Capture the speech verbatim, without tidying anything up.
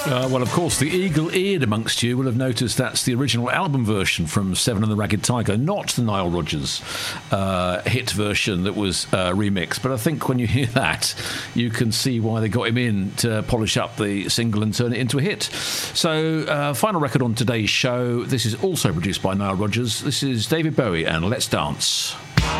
Uh, well, of course, the eagle-eared amongst you will have noticed that's the original album version from Seven and the Ragged Tiger, not the Nile Rodgers uh, hit version that was uh, remixed. But I think when you hear that, you can see why they got him in to polish up the single and turn it into a hit. So, uh, final record on today's show. This is also produced by Nile Rodgers. This is David Bowie and Let's Dance.